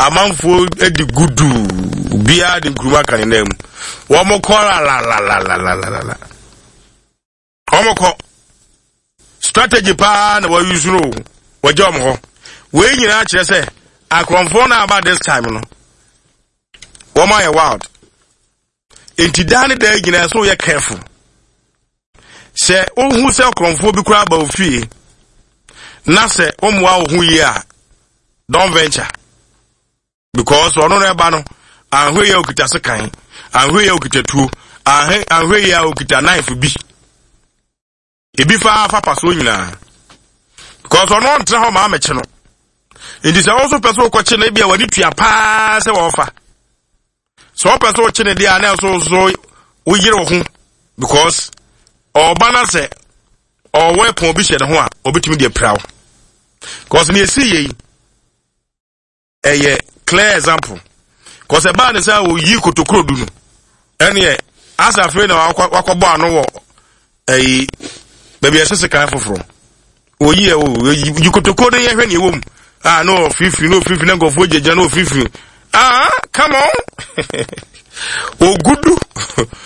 amanfo edi gudu bia de nkruma kan nem wo mo ko la omo ko strategy pa na wo use no wo jom ho we nyina kire se akronfo na about this time no wo ma ye wild enti dane da nyina so ye careful se ohun se akronfo bi kura ba ofie na se omwa ohun yi a don't venture because ono na ba no ahwe ya okita sekan ahwe ya okita tuo ahwe ya okita knife bi ebi fa paso nyina because ono ntra ho ma meche no indi se also person ko che na bia wani tua pa se wo fa so person che ne dia na so wo yire wo hu because obana se o weapon bi hye de ho a obetimi de prawo because me see ye clear example because eba ne say o yi kotokro du no ene as afre na wakobo anu wo baby esese kan foforo o yi yi kotokro no ye hwe ne wom no fifi na go fo jeje no fifi come on o gudu